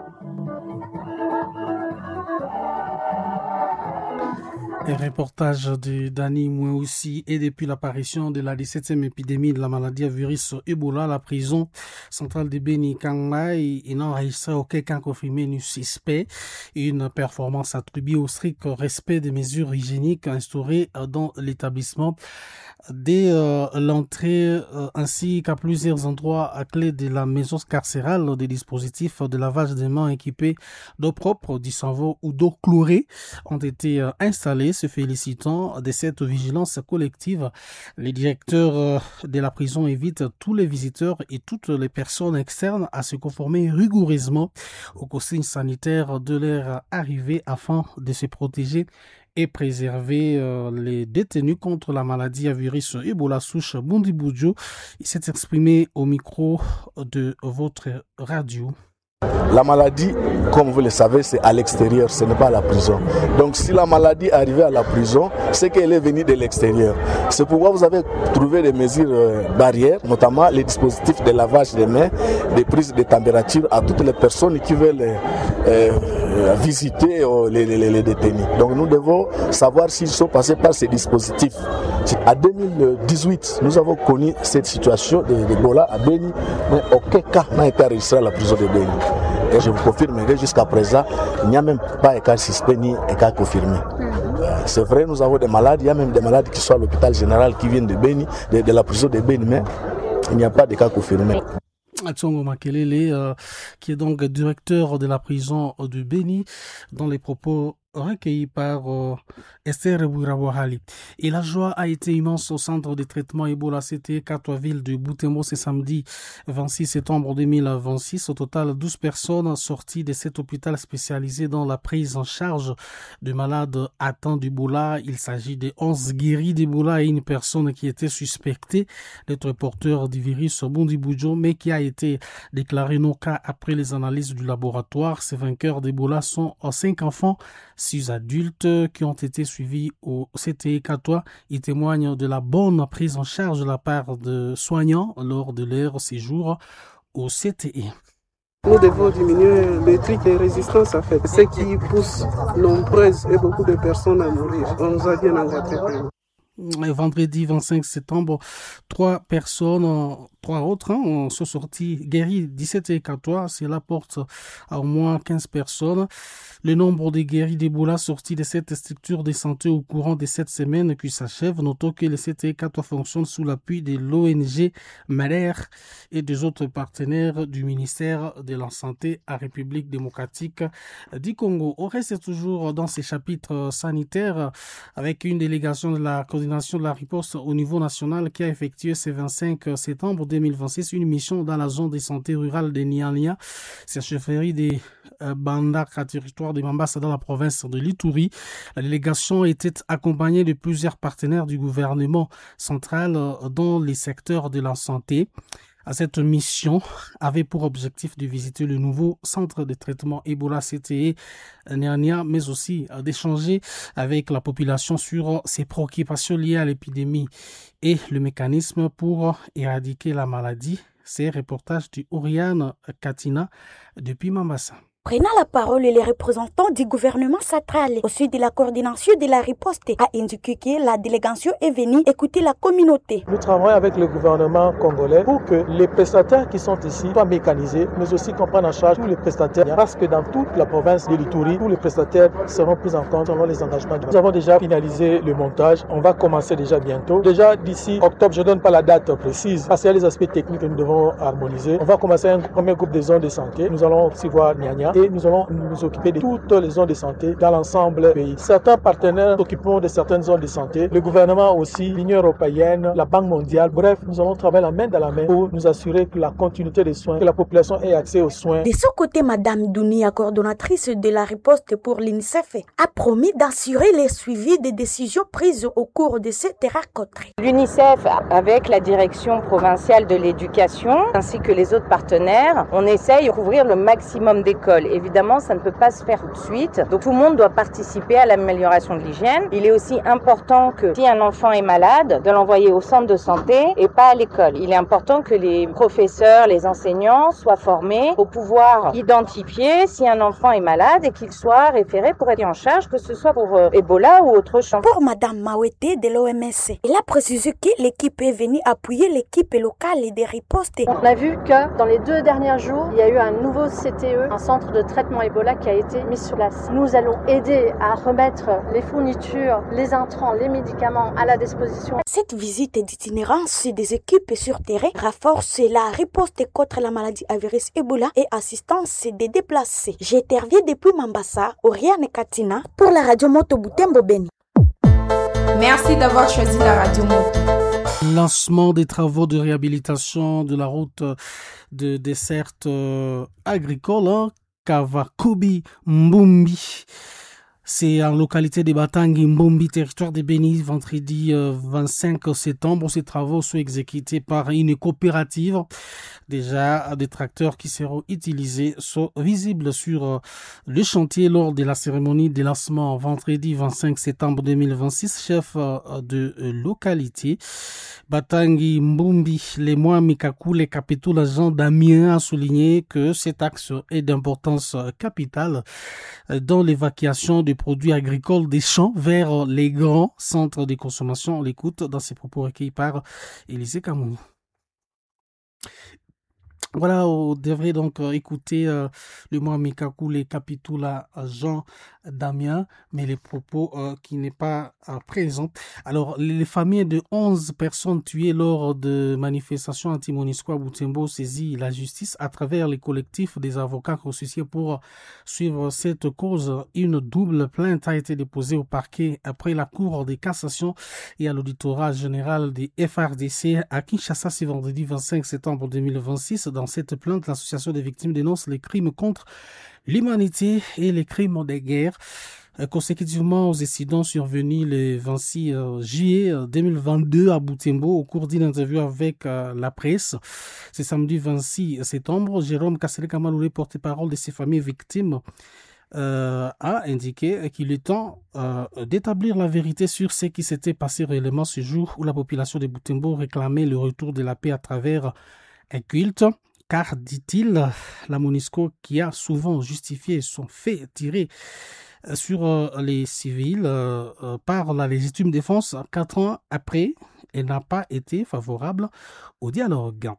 Un reportage de Dani Mououssi et depuis l'apparition de la 17e épidémie de la maladie à virus Ebola, la prison centrale de Beni Kangmai n'a enregistré aucun cas confirmé ni suspect. Une performance attribuée au strict respect des mesures hygiéniques instaurées dans l'établissement. Dès l'entrée ainsi qu'à plusieurs endroits à clé de la maison carcérale, des dispositifs de lavage des mains équipés d'eau propre, du savon ou d'eau chlorée ont été installés. Se félicitant de cette vigilance collective, les directeurs de la prison invitent tous les visiteurs et toutes les personnes externes à se conformer rigoureusement aux consignes sanitaires de leur arrivée afin de se protéger et préserver les détenus contre la maladie à virus Ebola souche Bundibudjo. Il s'est exprimé au micro de votre radio. La maladie, comme vous le savez, c'est à l'extérieur, ce n'est pas à la prison. Donc si la maladie est arrivée à la prison, c'est qu'elle est venue de l'extérieur. C'est pourquoi vous avez trouvé des mesures barrières, notamment les dispositifs de lavage des mains, des prises de température à toutes les personnes qui veulent visiter les détenus. Donc nous devons savoir s'ils sont passés par ces dispositifs. En 2018, nous avons connu cette situation d'Ebola à Beni, mais aucun cas n'a été enregistré à la prison de Beni. Et je vous confirme que jusqu'à présent, il n'y a même pas de cas suspect ni de cas confirmé. C'est vrai, nous avons des malades, il y a même des malades qui sont à l'hôpital général qui viennent de Beni, de la prison de Beni, mais il n'y a pas de cas confirmés. Tsongo Makelele, qui est donc directeur de la prison de Beni, dans les propos recueillis par Esther Bouirabohali. Et la joie a été immense au centre de traitement Ebola CT Katoaville de Butembo ce samedi 26 septembre 2026. Au total, 12 personnes sorties de cet hôpital spécialisé dans la prise en charge de malades atteints d'Ebola. Il s'agit de 11 guéris d'Ebola et une personne qui était suspectée d'être porteur du virus Bundibudjo, mais qui a été déclaré non cas après les analyses du laboratoire. Ces vainqueurs d'Ebola sont 5 enfants, 6 adultes qui ont été suivis au CTE Katoa. Ils témoignent de la bonne prise en charge de la part de soignants lors de leur séjour au CTE. Nous devons diminuer le truc de résistance, en fait, ce qui pousse nombreuses et beaucoup de personnes à mourir. On nous a bien encadré. Vendredi 25 septembre, 3 3 autres sont sortis guéris 17 et 14. Cela porte à au moins 15 personnes. Le nombre de guéris d'Ebola sortis de cette structure de santé au courant de cette semaine qui s'achève. Notons que le CTE4 fonctionne sous l'appui de l'ONG MADER et des autres partenaires du ministère de la Santé à République démocratique du Congo. On reste toujours dans ces chapitres sanitaires avec une délégation de la coordination de la riposte au niveau national qui a effectué ce 25 septembre 2026 une mission dans la zone de santé rurale de Niania, c'est la chefferie de Bandaka, territoire de Mambasa dans la province de l'Ituri. La délégation était accompagnée de plusieurs partenaires du gouvernement central dans les secteurs de la santé. Cette mission avait pour objectif de visiter le nouveau centre de traitement Ebola CTE Niania, mais aussi d'échanger avec la population sur ses préoccupations liées à l'épidémie et le mécanisme pour éradiquer la maladie. C'est un reportage de Oriane Katina depuis Mambasa. Prenant la parole, les représentants du gouvernement central au sud de la coordination de la riposte a indiqué que la délégation est venue écouter la communauté. Nous travaillons avec le gouvernement congolais pour que les prestataires qui sont ici soient mécanisés, mais aussi qu'on prenne en charge tous les prestataires, parce que dans toute la province de l'Ituri, tous les prestataires seront pris en compte selon les engagements. Nous avons déjà finalisé le montage, on va commencer déjà bientôt. Déjà d'ici octobre, je ne donne pas la date précise, parce qu'il y a les aspects techniques que nous devons harmoniser. On va commencer un premier groupe de zones de santé, nous allons aussi voir Niania. Et nous allons nous occuper de toutes les zones de santé dans l'ensemble du pays. Certains partenaires s'occuperont de certaines zones de santé, le gouvernement aussi, l'Union européenne, la Banque mondiale. Bref, nous allons travailler la main dans la main pour nous assurer que la continuité des soins, que la population ait accès aux soins. De son côté, Madame Dounia, coordonnatrice de la riposte pour l'UNICEF, a promis d'assurer le suivi des décisions prises au cours de cette rencontre. L'UNICEF, avec la direction provinciale de l'éducation, ainsi que les autres partenaires, on essaye de couvrir le maximum d'écoles. Évidemment, ça ne peut pas se faire tout de suite. Donc, tout le monde doit participer à l'amélioration de l'hygiène. Il est aussi important que si un enfant est malade, de l'envoyer au centre de santé et pas à l'école. Il est important que les professeurs, les enseignants soient formés pour pouvoir identifier si un enfant est malade et qu'il soit référé pour être en charge, que ce soit pour Ebola ou autre chose. Pour Madame Mawete de l'OMS, elle a précisé que l'équipe est venue appuyer l'équipe locale des ripostes. On a vu que dans les 2 derniers jours, il y a eu un nouveau CTE, un centre de traitement Ebola qui a été mis sur place. Nous allons aider à remettre les fournitures, les intrants, les médicaments à la disposition. Cette visite d'itinérance des équipes sur terrain renforce la riposte contre la maladie à virus Ebola et assistance des déplacés. J'interviens depuis Mambasa, Oriane Katina, pour la radio Moto Butembo Beni. Merci d'avoir choisi la radio Moto. Lancement des travaux de réhabilitation de la route de desserte agricole Kavakubi Mbumbi. C'est en localité de Batangi Mbumbi, territoire de Béni, vendredi 25 septembre. Ces travaux sont exécutés par une coopérative. Déjà, des tracteurs qui seront utilisés sont visibles sur le chantier lors de la cérémonie de lancement vendredi 25 septembre 2026. Chef de localité, Batangi Mbumbi, les mois Mikakou, les capitaux, l'agent Damien a souligné que cet axe est d'importance capitale dans l'évacuation de produits agricoles des champs vers les grands centres de consommation. On l'écoute dans ses propos recueillis par Élisée Kamou. Voilà, on devrait donc écouter le mois Mikakou, les capitaux, Jean Damien, mais les propos qui n'est pas présent. Alors, les familles de 11 personnes tuées lors de manifestations anti-Monisco à Butembo saisit la justice à travers les collectifs des avocats constitués pour suivre cette cause. Une double plainte a été déposée au parquet après la Cour de cassation et à l'auditorat général des FRDC à Kinshasa ce vendredi 25 septembre 2026. Dans cette plainte, l'association des victimes dénonce les crimes contre l'humanité et les crimes de guerre. Consécutivement aux incidents survenus le 26 juillet 2022 à Butembo au cours d'une interview avec la presse, c'est samedi 26 septembre, Jérôme Kassereka-Maloulé, porte-parole de ces familles victimes, a indiqué qu'il est temps d'établir la vérité sur ce qui s'était passé réellement ce jour où la population de Butembo réclamait le retour de la paix à travers un culte. Car, dit-il, la MONUSCO qui a souvent justifié son fait tiré sur les civils par la légitime défense 4 ans après, elle n'a pas été favorable au dialogue.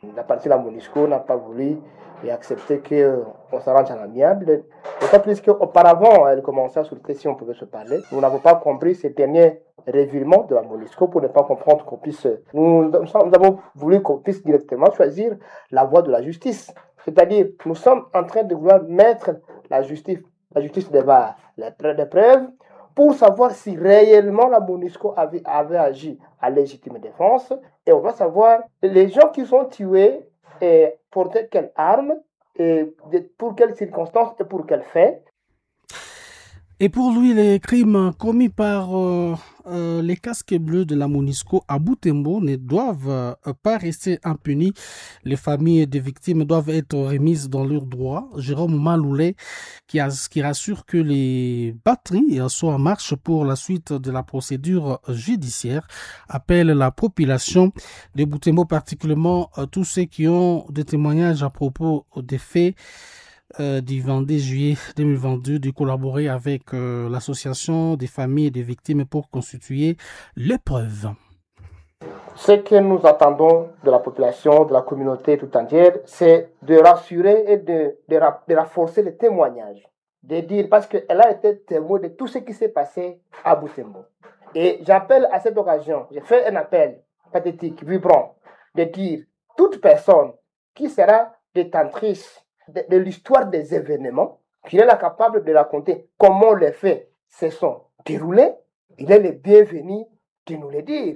La partie de la MONUSCO n'a pas voulu et accepter qu'on s'arrange en amiable. D'autant plus qu'auparavant, elle commençait à souhaiter si on pouvait se parler. Nous n'avons pas compris ces derniers revirements de la MONUSCO pour ne pas comprendre qu'on puisse... Nous avons voulu qu'on puisse directement choisir la voie de la justice. C'est-à-dire, nous sommes en train de vouloir mettre la justice devant les preuves pour savoir si réellement la MONUSCO avait agi à légitime défense. Et on va savoir les gens qui sont tués et portaient quelles armes, et pour quelles circonstances et pour quels faits. Et pour lui, les crimes commis par les casques bleus de la MONUSCO à Butembo ne doivent pas rester impunis. Les familles des victimes doivent être remises dans leurs droits. Jérôme Maloulet, qui rassure que les batteries sont en marche pour la suite de la procédure judiciaire, appelle la population de Butembo, particulièrement tous ceux qui ont des témoignages à propos des faits du 22 juillet 2022, de collaborer avec l'association des familles et des victimes pour constituer les preuves. Ce que nous attendons de la population, de la communauté tout entière, c'est de rassurer et de renforcer les témoignages. De dire, parce qu'elle a été témoin de tout ce qui s'est passé à Butembo. Et j'appelle à cette occasion, j'ai fait un appel pathétique, vibrant, de dire, toute personne qui sera détentrice de l'histoire des événements, qu'il est là capable de raconter comment les faits se sont déroulés, il est le bienvenu de nous le dire.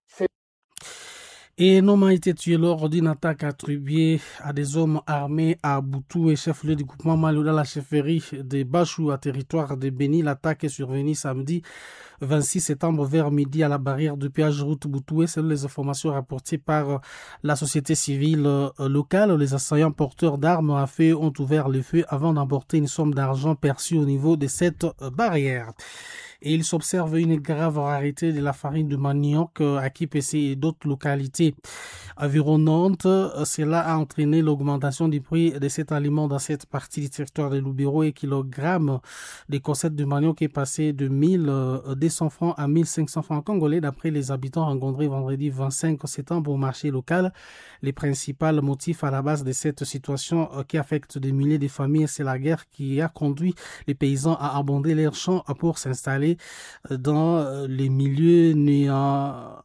Et un homme a été tué lors d'une attaque attribuée à des hommes armés à Boutou et chef-lieu du groupement Malou dans la chefferie de Bachou à territoire de Béni. L'attaque est survenue samedi 26 septembre vers midi à la barrière de péage route Boutoué. Selon les informations rapportées par la société civile locale, les assaillants porteurs d'armes à feu ont ouvert le feu avant d'emporter une somme d'argent perçue au niveau de cette barrière. Et il s'observe une grave rareté de la farine de manioc à Kipessé et d'autres localités environnantes. Cela a entraîné l'augmentation du prix de cet aliment dans cette partie du territoire de Lubero. Et kilogramme de cossette de manioc est passé de 1200 francs à 1500 francs congolais d'après les habitants rencontrés vendredi 25 septembre au marché local. Les principaux motifs à la base de cette situation qui affecte des milliers de familles, c'est la guerre qui a conduit les paysans à abonder leurs champs pour s'installer dans les milieux n'ayant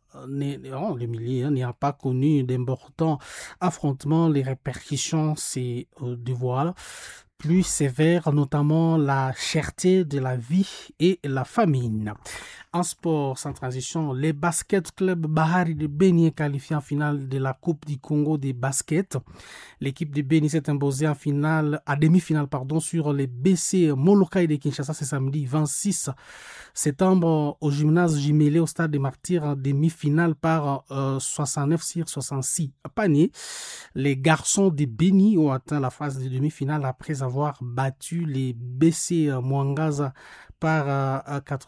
pas connu d'importants affrontements. Les répercussions se dévoilent plus sévères, notamment la cherté de la vie et la famine. En sport, sans transition, les basket club Bahari de Beni est qualifié en finale de la Coupe du Congo des baskets. L'équipe de Beni s'est imposée en finale, à demi-finale, sur les BC Molokai de Kinshasa ce samedi 26 septembre au gymnase Jimélé au stade des Martyrs en demi-finale par 69-66 paniers. Les garçons de Beni ont atteint la phase de demi-finale après avoir battu les BC Mwangaza par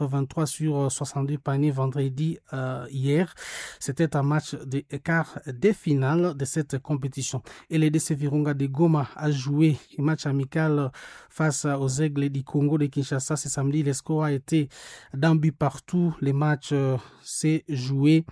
83-62 paniers vendredi hier. C'était un match de quart des finales de cette compétition. Et les DC Virunga de Goma a joué un match amical face aux Aigles du Congo de Kinshasa ce samedi. Le score a été d'un but partout. Les matchs s'est joué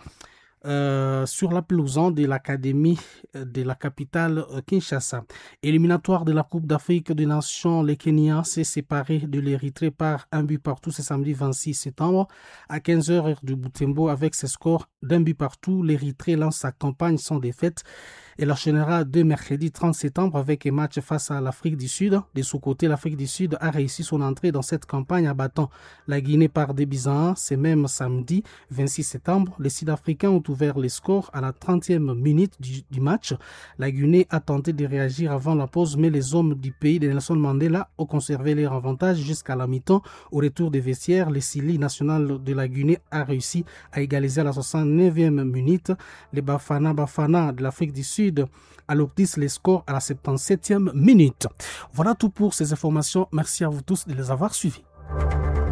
sur la pelouse de l'académie de la capitale Kinshasa. Éliminatoire de la Coupe d'Afrique des Nations, le Kenya s'est séparé de l'Érythrée par un but partout ce samedi 26 septembre à 15h heure de Butembo. Avec ce score d'un but partout, l'Érythrée lance sa campagne sans défaite et l'enchaînera dès mercredi 30 septembre avec un match face à l'Afrique du Sud. De son côté, l'Afrique du Sud a réussi son entrée dans cette campagne en battant la Guinée par 2 buts à 1. C'est même samedi 26 septembre. Les Sud-Africains ont ouvert les scores à la 30e minute du match. La Guinée a tenté de réagir avant la pause, mais les hommes du pays de Nelson Mandela ont conservé leur avantage jusqu'à la mi-temps. Au retour des vestiaires, le Sili national de la Guinée a réussi à égaliser à la 69e minute. Les Bafana de l'Afrique du Sud alourdissent les scores à la 77e minute. Voilà tout pour ces informations. Merci à vous tous de les avoir suivis.